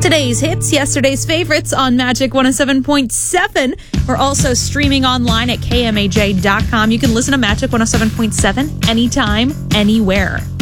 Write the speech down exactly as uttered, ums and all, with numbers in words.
Today's hits, yesterday's favorites on Magic one oh seven point seven. We're also streaming online at K M A J dot com. You can listen to Magic one oh seven point seven anytime, anywhere.